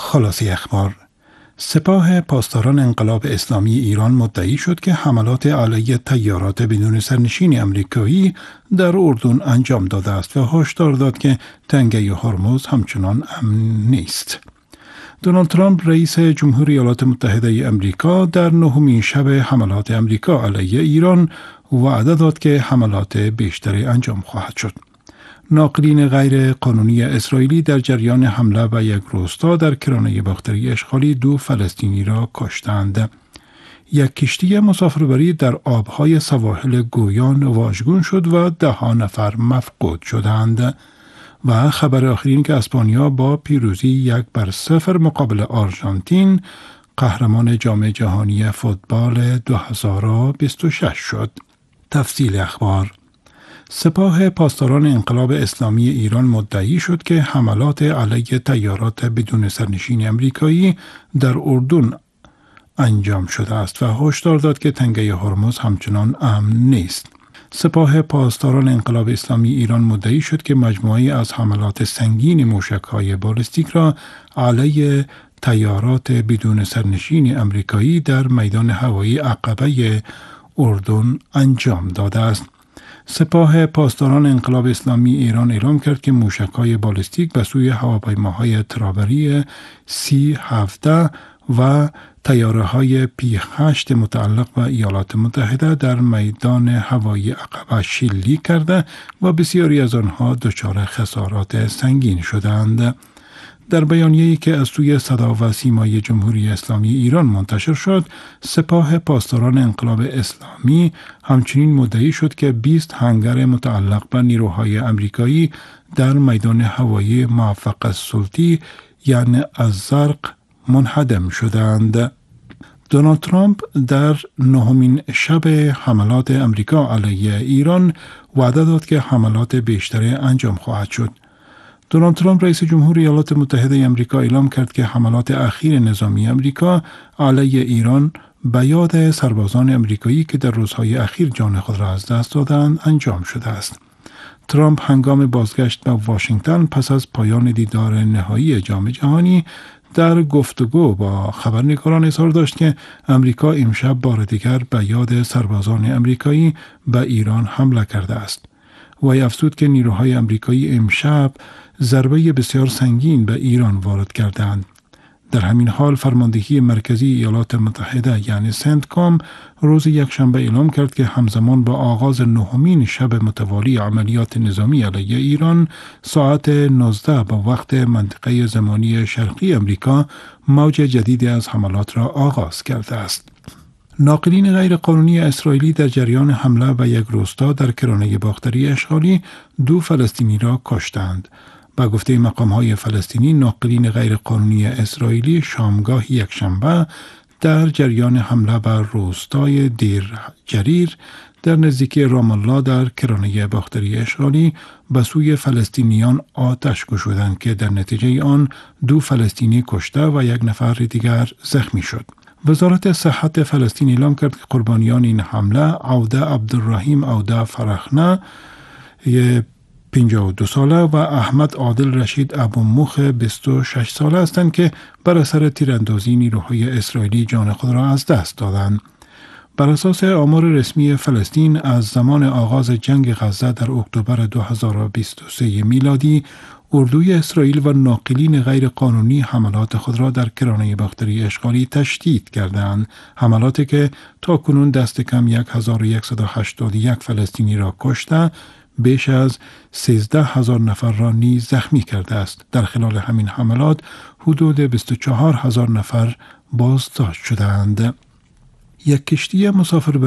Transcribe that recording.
خلاصه اخبار: سپاه پاسداران انقلاب اسلامی ایران مدعی شد که حملات علیه طیارات بدون سرنشین آمریکایی در اردن انجام داده است و هشدار داد که تنگه هرمز همچنان امن نیست. دونالد ترامپ رئیس جمهوری ایالات متحده آمریکا در نهمین شب حملات آمریکا علیه ایران وعده داد که حملات بیشتری انجام خواهد شد. ناقلین غیر قانونی اسرائیلی در جریان حمله به یک روستا در کرانه باختری اشغالی 2 فلسطینی را کشتند. یک کشتی مسافربری در آبهای سواحل گویان واژگون شد و 10 نفر مفقود شدند. و خبر آخرین که اسپانیا با پیروزی 1-0 مقابل آرژانتین قهرمان جام جهانی فوتبال 2026 شد. تفصیل اخبار: سپاه پاسداران انقلاب اسلامی ایران مدعی شد که حملات علیه طیارات بدون سرنشین آمریکایی در اردن انجام شده است و هشدار داد که تنگه هرمز همچنان امن نیست. سپاه پاسداران انقلاب اسلامی ایران مدعی شد که مجموعه‌ای از حملات سنگین موشک‌های بالستیک را علیه طیارات بدون سرنشین آمریکایی در میدان هوایی عقبه اردن انجام داده است. سپاه پاسداران انقلاب اسلامی ایران اعلام کرد که موشک‌های بالستیک به سوی هواپیماهای ترابری C-17 و طیاره‌های P-8 متعلق به ایالات متحده در میدان هوایی عقبه شلیک کرده و بسیاری از آنها دچار خسارات سنگین شدند. در بیانیه‌ای که از سوی صدا و سیمای جمهوری اسلامی ایران منتشر شد، سپاه پاسداران انقلاب اسلامی همچنین مدعی شد که 20 هنگر متعلق به نیروهای آمریکایی در میدان هوایی موفق السلطی یعنی الزرق منهدم شدند. دونالد ترامپ در نهمین شب حملات آمریکا علیه ایران وعده داد که حملات بیشتری انجام خواهد شد. دونالد ترامپ رئیس جمهوری ایالات متحده آمریکا اعلام کرد که حملات اخیر نظامی آمریکا علیه ایران به یاد سربازان آمریکایی که در روزهای اخیر جان خود را از دست دادند انجام شده است. ترامپ هنگام بازگشت به واشنگتن پس از پایان دیدار نهایی جام جهانی در گفتگو با خبرنگاران اظهار داشت که آمریکا امشب بار دیگر به یاد سربازان آمریکایی به ایران حمله کرده است. وی افزود که نیروهای آمریکایی امشب ضربه بسیار سنگین به ایران وارد کردند. در همین حال فرماندهی مرکزی ایالات متحده یعنی سنتکام روز یکشنبه اعلام کرد که همزمان با آغاز نهمین شب متوالی عملیات نظامی علیه ایران ساعت 19 با وقت منطقه زمانی شرقی امریکا موج جدیدی از حملات را آغاز کرده است. ناقلین غیر قانونی اسرائیلی در جریان حمله به یک روستا در کرانه باختری اشغالی 2 فلسطینی را کشتند. با گفته مقام‌های فلسطینی، ناقلین غیر قانونی اسرائیلی شامگاه یکشنبه در جریان حمله بر روستای دیر جریر در نزدیکی رام الله در کرانه باختری اشغالی به سوی فلسطینیان آتش گشودند که در نتیجه آن 2 فلسطینی کشته و 1 نفر دیگر زخمی شد. وزارت صحت فلسطین اعلام کرد که قربانیان این حمله عوده عبدالرحیم عوده فرخنه 52 ساله و احمد عادل رشید ابو مخ 26 ساله هستند که بر اثر تیراندازی نیروهای اسرائیلی جان خود را از دست دادند. بر اساس آمار رسمی فلسطین از زمان آغاز جنگ غزه در اکتبر 2023 میلادی اردوی اسرائیل و ناقلین غیر قانونی حملات خود را در کرانه باختری اشغالی تشدید کردند. حملاتی که تاکنون دست کم 1181 فلسطینی را کشته، بیش از 13,000 نفر را نیز زخمی کرده است. در خلال همین حملات حدود 24,000 نفر بازداشت شدند. یک کشتی مسافربری